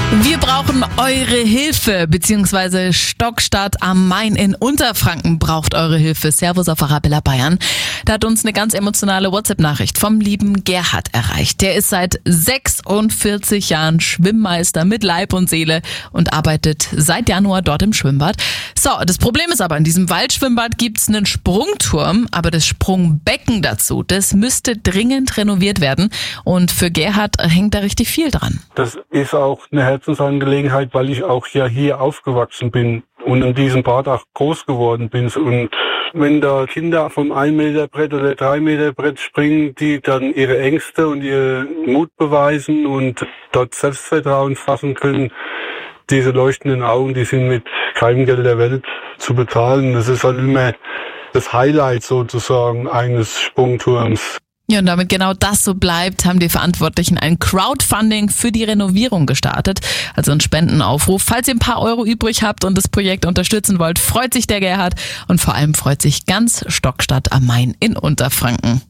Wir brauchen eure Hilfe, beziehungsweise Stockstadt am Main in Unterfranken braucht eure Hilfe. Servus auf Arabella Bayern. Da hat uns eine ganz emotionale WhatsApp-Nachricht vom lieben Gerhard erreicht. Der ist seit 46 Jahren Schwimmmeister mit Leib und Seele und arbeitet seit Januar dort im Schwimmbad. So, das Problem ist aber, in diesem Waldschwimmbad gibt's einen Sprungturm, aber das Sprungbecken dazu, das müsste dringend renoviert werden. Und für Gerhard hängt da richtig viel dran. Das ist auch eine Herzensangelegenheit, weil ich auch ja hier aufgewachsen bin und in diesem Bad auch groß geworden bin. Und wenn da Kinder vom 1 Meter Brett oder 3 Meter Brett springen, die dann ihre Ängste und ihren Mut beweisen und dort Selbstvertrauen fassen können, diese leuchtenden Augen, die sind mit keinem Geld der Welt zu bezahlen. Das ist halt immer das Highlight sozusagen eines Sprungturms. Ja, und damit genau das so bleibt, haben die Verantwortlichen ein Crowdfunding für die Renovierung gestartet. Also ein Spendenaufruf. Falls ihr ein paar Euro übrig habt und das Projekt unterstützen wollt, freut sich der Gerhard und vor allem freut sich ganz Stockstadt am Main in Unterfranken.